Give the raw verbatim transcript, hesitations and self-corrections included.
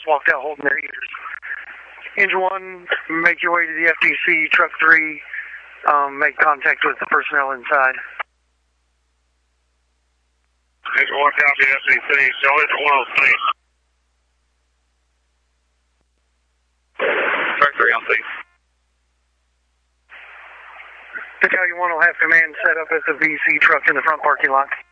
walked out holding their ears. Engine one, make your way to the F D C. Truck three, um, make contact with the personnel inside. Engine one, copy F D C. Show engine one on scene. Truck three on scene. Battalion one will have command set up at the V C truck in the front parking lot.